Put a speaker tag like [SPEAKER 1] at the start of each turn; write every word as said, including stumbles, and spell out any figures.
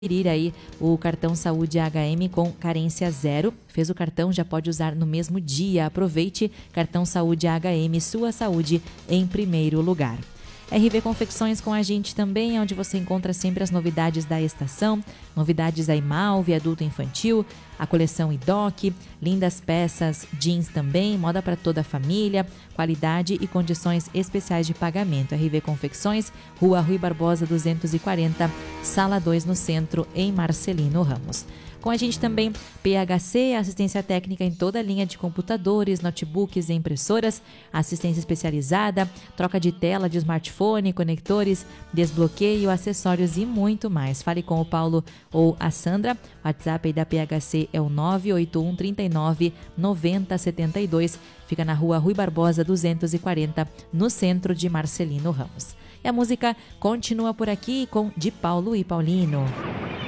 [SPEAKER 1] adquirir aí o cartão Saúde H M com carência zero. Fez o cartão, já pode usar no mesmo dia. Aproveite, cartão Saúde H M, sua saúde em primeiro lugar. R V Confecções com a gente também, onde você encontra sempre as novidades da estação, novidades aí Malve, adulto infantil, a coleção Idoc, lindas peças, jeans também, moda para toda a família, qualidade e condições especiais de pagamento. R V Confecções, Rua Rui Barbosa duzentos e quarenta, Sala dois no centro, em Marcelino Ramos. Com a gente também P H C, assistência técnica em toda a linha de computadores, notebooks e impressoras, assistência especializada, troca de tela de smartphone, conectores, desbloqueio, acessórios e muito mais. Fale com o Paulo ou a Sandra. O WhatsApp aí da P H C é o nove oito um, trinta e nove, noventa, setenta e dois. Fica na Rua Rui Barbosa duzentos e quarenta, no centro de Marcelino Ramos. E a música continua por aqui com De Paulo e Paulino.